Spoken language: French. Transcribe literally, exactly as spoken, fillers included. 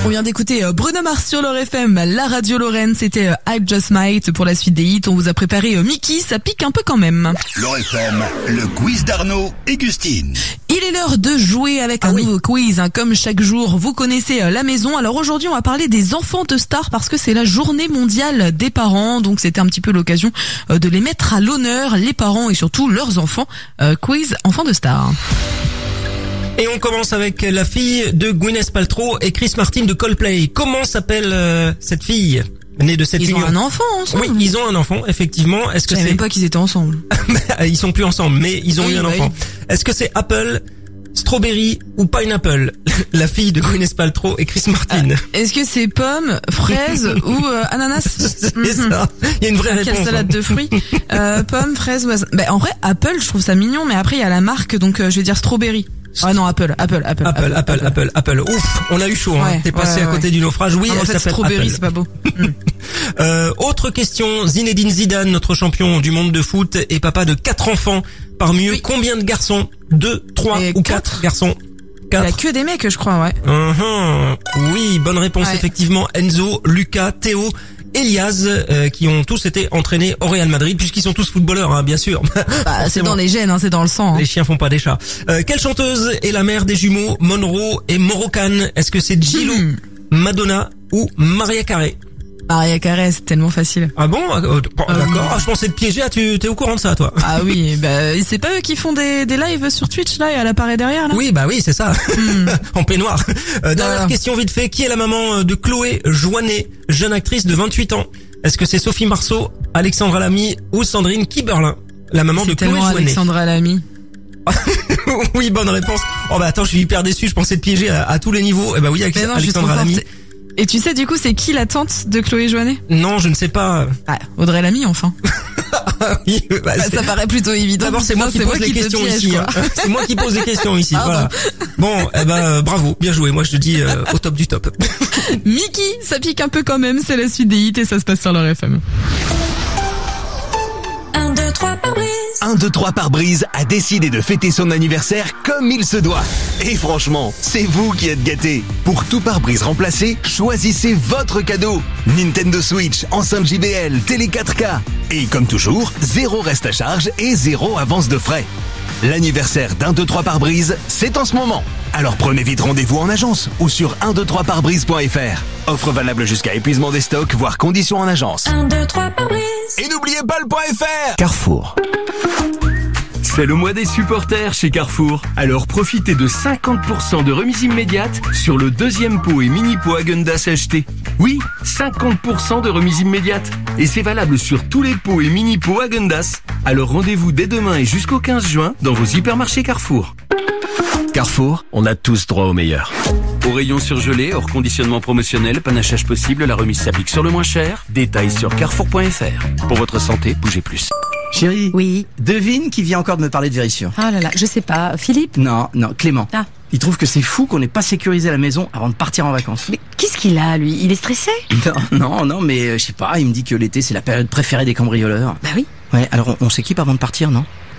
On vient d'écouter Bruno Mars sur leur F M, la radio Lorraine, c'était I Just Might. Pour la suite des hits, on vous a préparé Mickey, ça pique un peu quand même. Leur F M, le quiz d'Arnaud et Gustine. Il est l'heure de jouer avec un ah oui. nouveau quiz, hein. Comme chaque jour, vous connaissez la maison. Alors aujourd'hui, on va parler des enfants de stars parce que c'est la journée mondiale des parents. Donc c'était un petit peu l'occasion de les mettre à l'honneur, les parents et surtout leurs enfants. Euh, quiz enfants de stars. Et on commence avec la fille de Gwyneth Paltrow et Chris Martin de Coldplay. Comment s'appelle euh, cette fille née de cette Ils union? ont un enfant ensemble. Oui, ils ont un enfant, effectivement. Est-ce que Je savais c'est même pas qu'ils étaient ensemble. Ils sont plus ensemble, mais ils ont oui, eu un bah enfant. Oui. Est-ce que c'est Apple, Strawberry ou Pineapple? La fille de Gwyneth Paltrow et Chris Martin. Ah, est-ce que c'est pomme, fraise ou euh, ananas? C'est mm-hmm. ça. Il y a une vraie réponse. Quelle salade hein. de fruits? euh, Pomme, fraise ou... Ben, en vrai, Apple, je trouve ça mignon, mais après, il y a la marque, donc euh, je vais dire Strawberry. Ah non, Apple, Apple, Apple. Apple, Apple, Apple, Apple. Apple. Ouf, on a eu chaud, hein. Ouais, T'es passé ouais, à côté ouais. du naufrage. Oui, non, elle en fait, s'appelle Strawberry, Apple. c'est pas beau. euh, autre question. Zinedine Zidane, notre champion du monde de foot, est papa de quatre enfants. Parmi eux, oui. Combien de garçons? Deux, trois Et ou quatre, quatre garçons? Il y a que des mecs, je crois, ouais. Uh-huh. Oui, bonne réponse, ouais. Effectivement. Enzo, Lucas, Théo, Elias, euh, qui ont tous été entraînés au Real Madrid, puisqu'ils sont tous footballeurs, hein, bien sûr. Bah, c'est dans les gènes, hein, c'est dans le sang. Hein. Les chiens font pas des chats. Euh, quelle chanteuse est la mère des jumeaux Monroe et Moroccan? Est-ce que c'est Gilou, mmh. Madonna ou Mariah Carey? Mariah Carey, c'est tellement facile. Ah bon, euh, euh, d'accord. Oui. Ah, je pensais te piéger. Ah, tu t'es au courant de ça, toi? Ah oui, bah c'est pas eux qui font des, des lives sur Twitch là et elle apparaît derrière là? Oui, bah oui, c'est ça. Mm. En peignoir. Euh, dernière voilà. question vite fait. Qui est la maman de Chloé Joannet, jeune actrice de vingt-huit ans? Est-ce que c'est Sophie Marceau, Alexandra Lamy ou Sandrine Kiberlin? La maman c'est de Chloé Joannet. Alexandra Lamy. Oui, bonne réponse. Oh bah attends, je suis hyper déçu. Je pensais te piéger à, à tous les niveaux. Eh bah oui, avec non, Alexandra Lamy. Et tu sais du coup c'est qui la tante de Chloé Joannet? Non, je ne sais pas. Ah, Audrey Lamy enfin. Oui, bah, bah, ça paraît plutôt évident. D'abord c'est moi non, qui pose les questions piège, ici. Hein. C'est moi qui pose les questions ici. Voilà. Bon, eh ben euh, bravo, bien joué. Moi je te dis euh, au top du top. Mickey, ça pique un peu quand même. C'est la suite des hits et ça se passe sur leur F M. un, deux, trois par brise. un, deux, trois par brise a décidé de fêter son anniversaire comme il se doit. Et franchement, c'est vous qui êtes gâtés. Pour tout pare-brise remplacé, choisissez votre cadeau. Nintendo Switch, enceinte J B L, télé quatre K. Et comme toujours, zéro reste à charge et zéro avance de frais. L'anniversaire d'un, deux, trois par brise, c'est en ce moment. Alors prenez vite rendez-vous en agence ou sur un, deux, trois par brise point f r. Offre valable jusqu'à épuisement des stocks, voire conditions en agence. un, deux, trois par brise. Et n'oubliez pas le .fr. Carrefour. C'est le mois des supporters chez Carrefour. Alors profitez de cinquante pour cent de remise immédiate sur le deuxième pot et mini pot Häagen-Dazs acheté. Oui, cinquante pour cent de remise immédiate. Et c'est valable sur tous les pots et mini pots Häagen-Dazs. Alors rendez-vous dès demain et jusqu'au quinze juin dans vos hypermarchés Carrefour. Carrefour, on a tous droit au meilleur. Au rayon surgelé, hors conditionnement promotionnel, panachage possible, la remise s'applique sur le moins cher. Détails sur carrefour point f r. Pour votre santé, bougez plus. Chérie, oui. Devine qui vient encore de me parler de Vérissure. Ah là là, je sais pas. Philippe? Non, non, Clément. Ah. Il trouve que c'est fou qu'on n'ait pas sécurisé la maison avant de partir en vacances. Mais qu'est-ce qu'il a, lui? Il est stressé? Non, non, non, mais euh, je sais pas, il me dit que l'été c'est la période préférée des cambrioleurs. Bah oui. Ouais, alors on, on s'équipe avant de partir, non?